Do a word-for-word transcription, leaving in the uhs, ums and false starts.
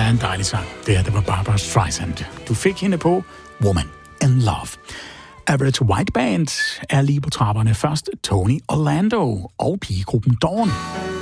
er en dejlig sang. Det her, det var Barbra Streisand. Du fik hende på Woman in Love. Average White Band er lige på trapperne. Først Tony Orlando og pigegruppen Dawn.